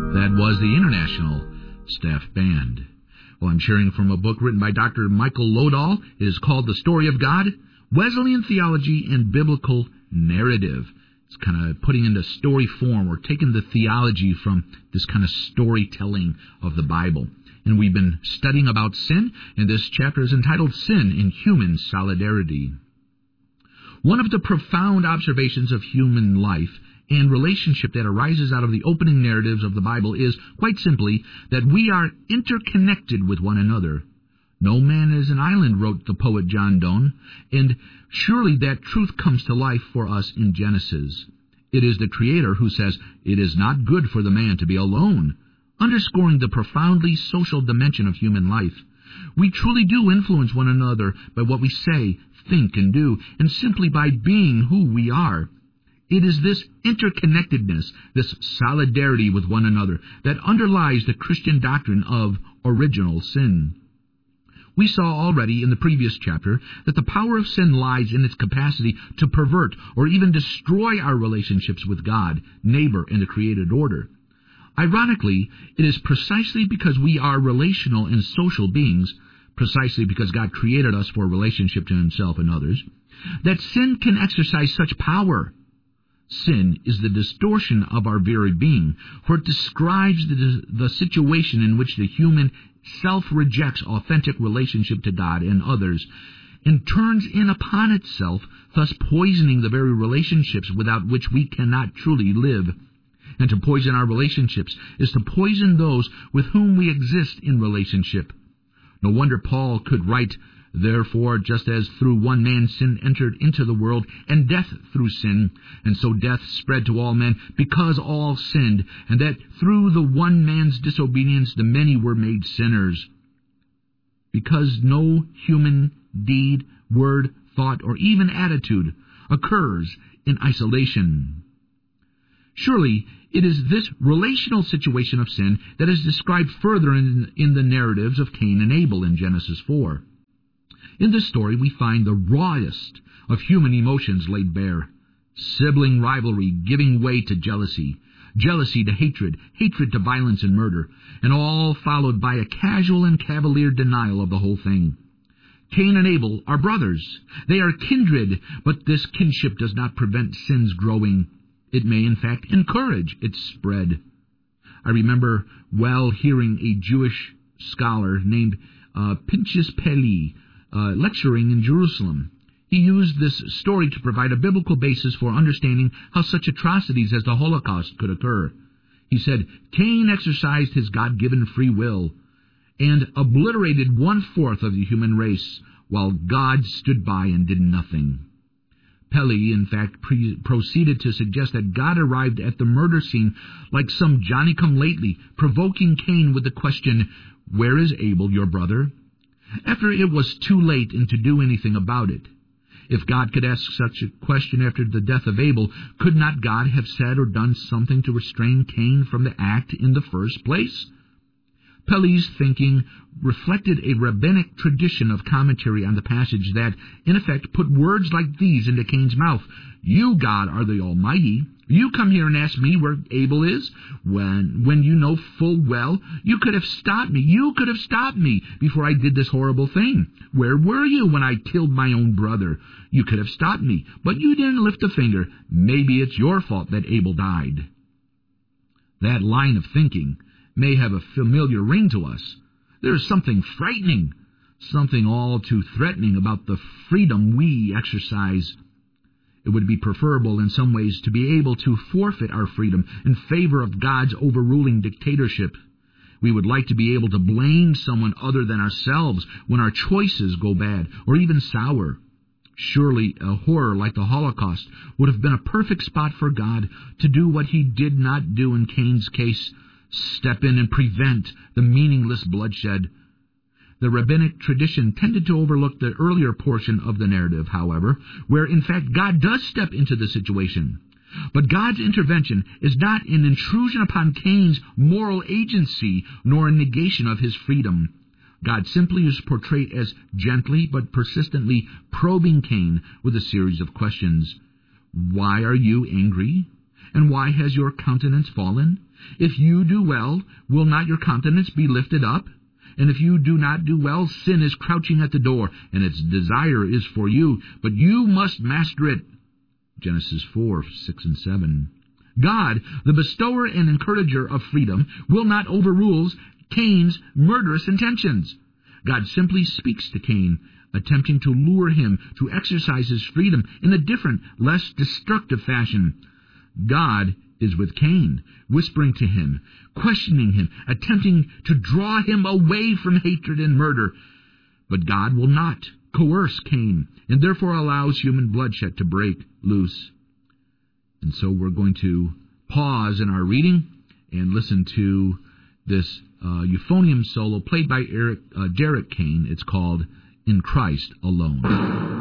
That was the International Staff Band. Well, I'm sharing from a book written by Dr. Michael Lodahl. It is called The Story of God, Wesleyan Theology and Biblical Narrative. It's kind of putting into story form or taking the theology from this kind of storytelling of the Bible. And we've been studying about sin, and this chapter is entitled Sin in Human Solidarity. One of the profound observations of human life and relationship that arises out of the opening narratives of the Bible is, quite simply, that we are interconnected with one another. No man is an island, wrote the poet John Donne, and surely that truth comes to life for us in Genesis. It is the Creator who says, "It is not good for the man to be alone," underscoring the profoundly social dimension of human life. We truly do influence one another by what we say, think, and do, and simply by being who we are. It is this interconnectedness, this solidarity with one another, that underlies the Christian doctrine of original sin. We saw already in the previous chapter that the power of sin lies in its capacity to pervert or even destroy our relationships with God, neighbor, and the created order. Ironically, it is precisely because we are relational and social beings, precisely because God created us for a relationship to Himself and others, that sin can exercise such power. Sin is the distortion of our very being, for it describes the situation in which the human self-rejects authentic relationship to God and others, and turns in upon itself, thus poisoning the very relationships without which we cannot truly live. And to poison our relationships is to poison those with whom we exist in relationship. No wonder Paul could write, "Therefore, just as through one man sin entered into the world, and death through sin, and so death spread to all men, because all sinned, and that through the one man's disobedience the many were made sinners." Because no human deed, word, thought, or even attitude occurs in isolation. Surely, it is this relational situation of sin that is described further in the narratives of Cain and Abel in Genesis 4. In this story, we find the rawest of human emotions laid bare. Sibling rivalry giving way to jealousy, jealousy to hatred, hatred to violence and murder, and all followed by a casual and cavalier denial of the whole thing. Cain and Abel are brothers. They are kindred, but this kinship does not prevent sin's growing. It may, in fact, encourage its spread. I remember well hearing a Jewish scholar named Pinchas Peli lecturing in Jerusalem. He used this story to provide a biblical basis for understanding how such atrocities as the Holocaust could occur. He said, Cain exercised his God-given free will and obliterated 1/4 of the human race, while God stood by and did nothing. Peli, in fact, proceeded to suggest that God arrived at the murder scene like some Johnny-come-lately, provoking Cain with the question, "Where is Abel, your brother?" after it was too late and to do anything about it. If God could ask such a question after the death of Abel, could not God have said or done something to restrain Cain from the act in the first place? Peli's thinking reflected a rabbinic tradition of commentary on the passage that, in effect, put words like these into Cain's mouth. "You, God, are the Almighty. You come here and ask me where Abel is, when you know full well you could have stopped me. You could have stopped me before I did this horrible thing. Where were you when I killed my own brother? You could have stopped me, but you didn't lift a finger. Maybe it's your fault that Abel died." That line of thinking may have a familiar ring to us. There is something frightening, something all too threatening about the freedom we exercise. It would be preferable in some ways to be able to forfeit our freedom in favor of God's overruling dictatorship. We would like to be able to blame someone other than ourselves when our choices go bad or even sour. Surely a horror like the Holocaust would have been a perfect spot for God to do what He did not do in Cain's case, step in and prevent the meaningless bloodshed. The rabbinic tradition tended to overlook the earlier portion of the narrative, however, where in fact God does step into the situation. But God's intervention is not an intrusion upon Cain's moral agency, nor a negation of his freedom. God simply is portrayed as gently but persistently probing Cain with a series of questions. Why are you angry? And why has your countenance fallen? If you do well, will not your countenance be lifted up? And if you do not do well, sin is crouching at the door, and its desire is for you, but you must master it. Genesis 4, 6 and 7. God, the bestower and encourager of freedom, will not overrule Cain's murderous intentions. God simply speaks to Cain, attempting to lure him to exercise his freedom in a different, less destructive fashion. God is with Cain, whispering to him, questioning him, attempting to draw him away from hatred and murder. But God will not coerce Cain, and therefore allows human bloodshed to break loose. And so we're going to pause in our reading and listen to this euphonium solo played by Derek Kane. It's called In Christ Alone.